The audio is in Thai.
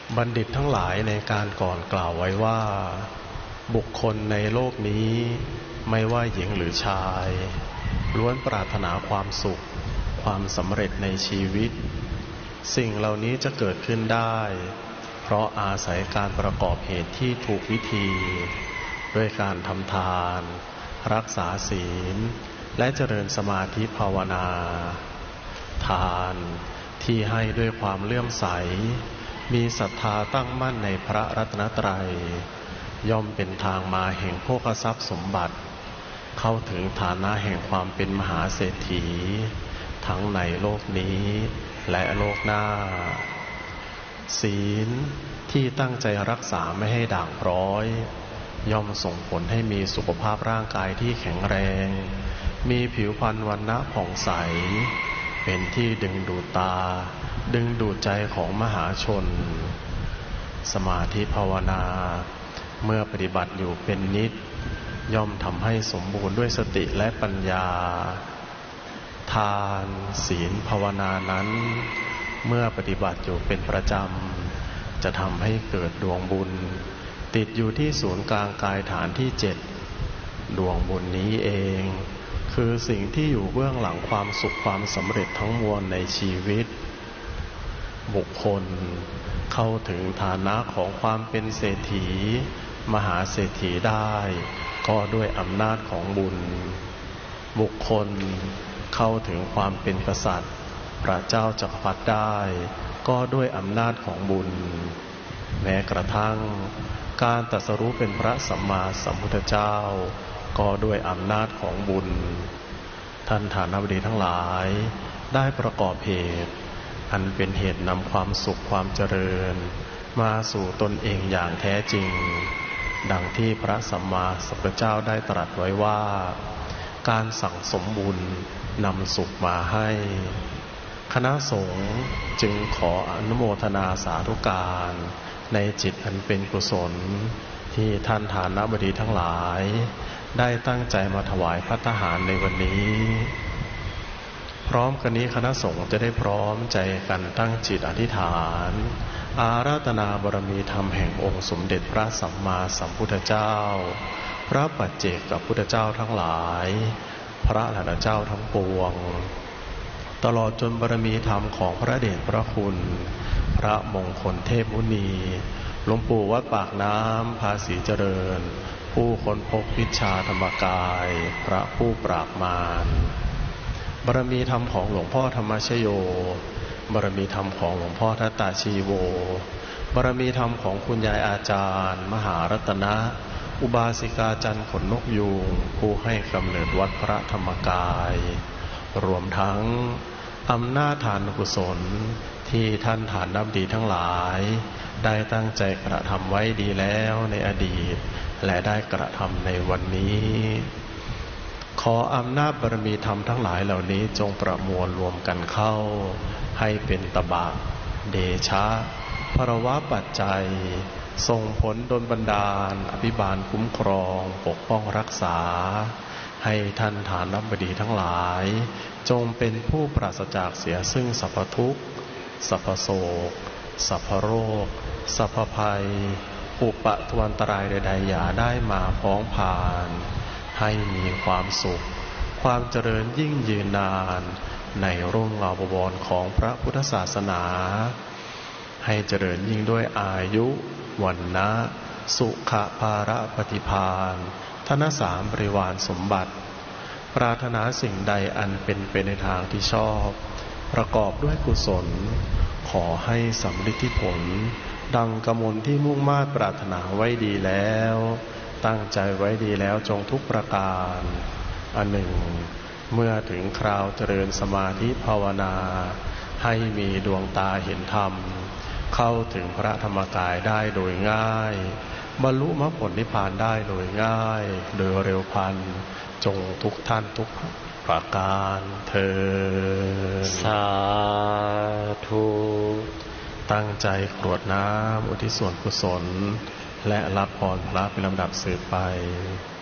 บัณฑิตทั้งหลายในการก่อนกล่าวไว้ว่าบุคคลในโลกนี้ไม่ว่าหญิงหรือชายล้วนปรารถนาความสุขความสำเร็จในชีวิตสิ่งเหล่านี้จะเกิดขึ้นได้เพราะอาศัยการประกอบเหตุที่ถูกวิธีด้วยการทำทานรักษาศีลและเจริญสมาธิภาวนาทานที่ให้ด้วยความเลื่อมใสมีศรัทธาตั้งมั่นในพระรัตนตรัยย่อมเป็นทางมาแห่งโภคทรัพย์สมบัติเข้าถึงฐานะแห่งความเป็นมหาเศรษฐีทั้งในโลกนี้และโลกหน้าศีลที่ตั้งใจรักษาไม่ให้ด่างพร้อยย่อมส่งผลให้มีสุขภาพร่างกายที่แข็งแรงมีผิวพรรณวรรณะผ่องใสเป็นที่ดึงดูดตาดึงดูดใจของมหาชนสมาธิภาวนาเมื่อปฏิบัติอยู่เป็นนิจย่อมทำให้สมบูรณ์ด้วยสติและปัญญาทานศีลภาวนานั้นเมื่อปฏิบัติอยู่เป็นประจำจะทำให้เกิดดวงบุญติดอยู่ที่ศูนย์กลางกายฐานที่7ดวงบุญนี้เองคือสิ่งที่อยู่เบื้องหลังความสุขความสำเร็จทั้งมวลในชีวิตบุคคลเข้าถึงฐานะของความเป็นเศรษฐีมหาเศรษฐีได้ก็ด้วยอำนาจของบุญบุคคลเข้าถึงความเป็นกษัตริย์พระเจ้าจักรพรรดิได้ก็ด้วยอำนาจของบุญแม้กระทั่งการตรัสรู้เป็นพระสัมมาสัมพุทธเจ้าก็ด้วยอำนาจของบุญท่านฐานบดีทั้งหลายได้ประกอบเหตุอันเป็นเหตุนำความสุขความเจริญมาสู่ตนเองอย่างแท้จริงดังที่พระสัมมาสัมพุทธเจ้าได้ตรัสไว้ว่าการสั่งสมบุญนำสุขมาให้คณะสงฆ์จึงขออนุโมทนาสาธุการในจิตอันเป็นกุศลที่ท่านฐานบดีทั้งหลายได้ตั้งใจมาถวายภัตตาหารในวันนี้พร้อมกันนี้คณะสงฆ์จะได้พร้อมใจกันตั้งจิตอธิษฐานอาราธนาบารมีธรรมแห่งองค์สมเด็จพระสัมมาสัมพุทธเจ้าพระปัจเจกพุทธเจ้าทั้งหลายพระอรหันตเจ้าทั้งปวงตลอดจนบารมีธรรมของพระเดชพระคุณพระมงคลเทพมุนีหลวงปู่วัดปากน้ำภาษีเจริญผู้ค้นพบวิชาธรรมกายพระผู้ปราบมารบารมีธรรมของหลวงพ่อธรรมชโยบารมีธรรมของหลวงพ่อทัตตาชีโวบารมีธรรมของคุณยายอาจารย์มหารัตนะอุบาสิกาจันทร์ขนนกยูงผู้ให้กำเนิดวัดพระธรรมกายรวมทั้งอำนาจทานกุศลที่ท่านฐานนับดีทั้งหลายได้ตั้งใจกระทำไว้ดีแล้วในอดีตและได้กระทำในวันนี้ขออำนาจบารมีธรรมทั้งหลายเหล่านี้จงประมวลรวมกันเข้าให้เป็นตบะเดชะภรวะปัจจัยส่งผลดลบันดาลอภิบาลคุ้มครองปกป้องรักษาให้ท่านฐานบดีทั้งหลายจงเป็นผู้ปราศจากเสียซึ่งสรรพทุกข์สรรพโศกสรรพโรคสรรพภัยอุปทวันตรายใดๆอย่าได้มาพ้องผ่านให้มีความสุขความเจริญยิ่งยืนนานในร่มเงาบวรของพระพุทธศาสนาให้เจริญยิ่งด้วยอายุวันนะสุขภาระปฏิภาณธนสามบริวารสมบัติปรารถนาสิ่งใดอันเป็นไปในทางที่ชอบประกอบด้วยกุศลขอให้สำฤทธิผลดังกมลที่มุ่งมา่ปรารถนาไว้ดีแล้วตั้งใจไว้ดีแล้วจงทุกประการอันหนึ่งเมื่อถึงคราวเจริญสมาธิภาวนาให้มีดวงตาเห็นธรรมเข้าถึงพระธรรมกายได้โดยง่ายบรรลุมรรคผลนิพพานได้โดยง่ายโดยเร็วพลันจงทุกท่านทุกประการเถิดสาธุตั้งใจกรวดน้ำอุทิศส่วนกุศลและรับพรพระเป็นลำดับสืบไป